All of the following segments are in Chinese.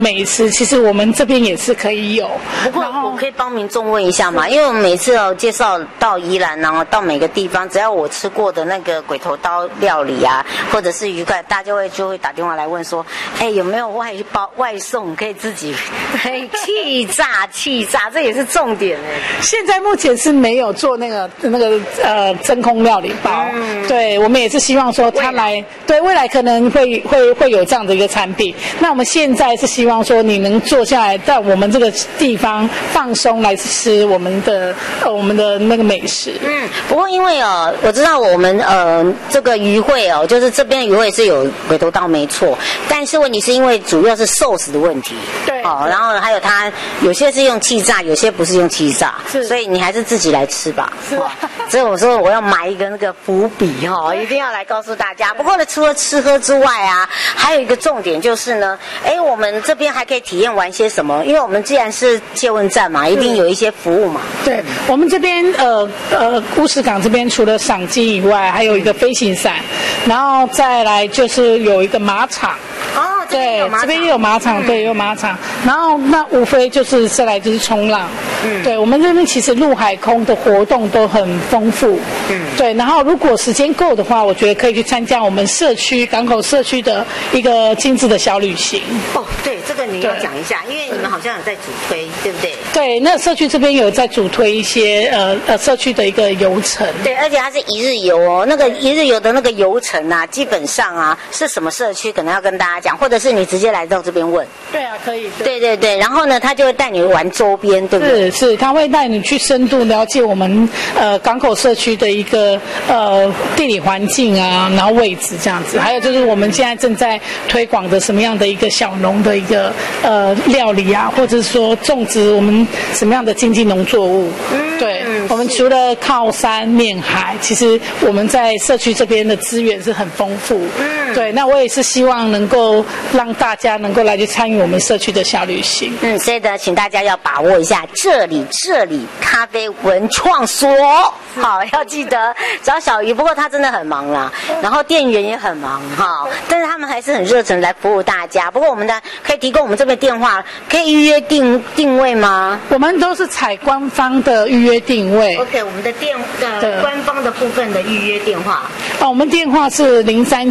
美食其实我们这边也是可以有。 不过我可以帮民众问一下嘛，因为我们每次介绍到宜兰，然后到每个地方，只要我吃过的那个鬼头刀料理啊，或者是鱼块，大家就会打电话来问说，有没有外送可以自己气炸，这也是重点现在目前是没有做那个真空料理包，对，我们也是希望说他来，对，未来可能会有这样的一个产品。那我们现在是希望说你能坐下来在我们这个地方放松来吃我们的那个美食。 不过因为我知道我们这个渔会就是这边渔会是有鬼头刀没错，但是问题是因为主要是寿司的问题， 对， 然后还有它有些是用气炸，有些不是用气炸，所以你还是自己来吃吧。 是吧？ 所以我说我要埋一个那个伏笔一定要来告诉大家。不过呢，除了吃喝之外啊，还有一个重点就是呢，我们这边还可以体验玩些什么？因为我们既然是借问站嘛，一定有一些服务嘛。 对，我们这边乌石港这边除了赏金以外，还有一个飞行伞，然后再来就是有一个马场。对，这边也有马场，对，也有马场。然后那无非就是再来就是冲浪。对，我们这边其实陆海空的活动都很丰富。对，然后如果时间够的话，我觉得可以去参加我们港口社区的一个精致的小旅行。 对，这个你要讲一下，因为你们好像有在主推，对不对？ 对，那社区这边有在主推一些社区的一个游程。对， 而且它是一日游那个一日游的那个游程啊，基本上啊是什么社区，可能要跟大家讲，或者是你直接来到这边问。 对啊，可以。 对，然后呢，他就会带你玩周边，对不对？ 是，他会带你去深度了解我们港口社区的一个地理环境啊，然后位置这样子。还有就是我们现在正在推广的什么样的一个小农的一个料理啊，或者是说种植我们什么样的经济农作物。对，我们除了靠山面海，其实我们在社区这边的资源是很丰富。对，那我也是希望能够让大家能够来去参与我们社区的小旅行。 所以呢，请大家要把握一下这里咖啡文创所，好，要记得找小鱼。不过他真的很忙啦，然后店员也很忙但是他们还是很热忱来服务大家。不过我们呢，可以提供我们这边电话，可以预约定位吗？ 我们都是采官方的预约定位。 OK， 我们的官方的部分的预约电话。 我们电话是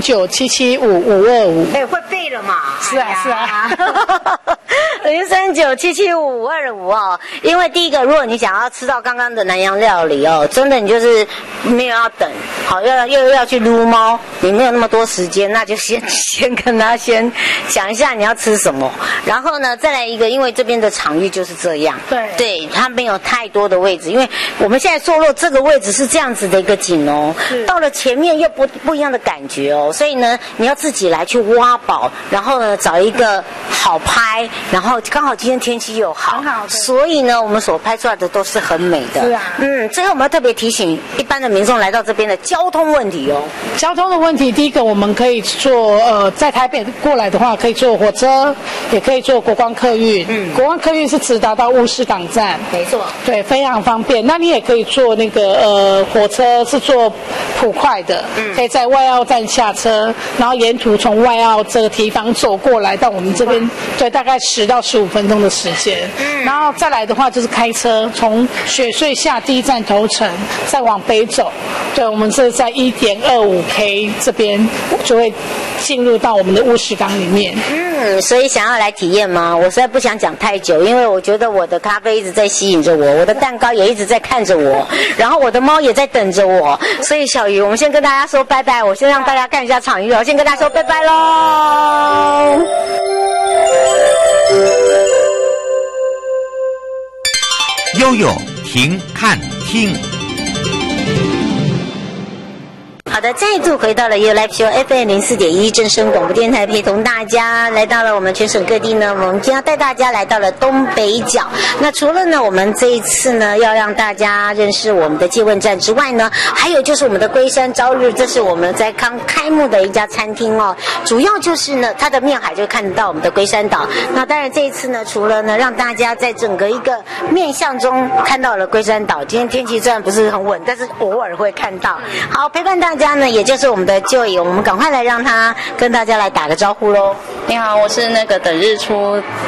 039-775-5225。 会背了嘛？ 是啊。 039-775-5225因为第一个，如果你想要吃到刚刚的南洋料理真的你就是没有要等，又要去撸猫，你没有那么多时间，那就先跟他先讲一下你要吃什么，然后呢再来一个，因为这边的场域就是这样，对，它没有太多的位置，因为我们现在坐落这个位置是这样子的一个景到了前面又不一样的感觉所以呢你要自己来去挖宝，然后呢找一个好拍，然后刚好今天天气又好，所以呢我们所拍出来的都是很美的。 是啊， 最后我们要特别提醒一般的民众来到这边的交通问题交通的问题，第一个我们可以坐在台北过来的话，可以坐火车，也可以坐国光客运。国光客运是直达到乌石港站， 没错， 对，非常方便。那你也可以坐那个火车，是坐普快的，可以在外澳站下车，然后沿途从外澳这个地方走过来到我们这边，对，大概10到15分钟的时间。然后再来的话就是开车从雪隧下第一站头城，再往北走，对，我们是在1.25K 这边就会进入到我们的乌石港里面。 所以想要来体验吗？我实在不想讲太久，因为我觉得我的咖啡一直在吸引着我的蛋糕也一直在看着我，然后我的猫也在等着我。所以小鱼，我们先跟大家说拜拜，我先让大家看一下场域先跟大家说拜拜咯。 悠悠停看听。 好的，再度回到了 You Live Show FM 04.1正声广播电台，陪同大家来到了我们全省各地呢。我们今天要带大家来到了东北角。那除了呢，我们这一次呢要让大家认识我们的借问站之外呢，还有就是我们的龟山朝日，这是我们在刚开幕的一家餐厅主要就是呢，它的面海就看得到我们的龟山岛。那当然这一次呢，除了呢让大家在整个一个面向中看到了龟山岛，今天天气虽然不是很稳，但是偶尔会看到。好，陪伴大家家呢，也就是我们的Joy，我们赶快来让他跟大家来打个招呼喽。 你好，我是那个等日出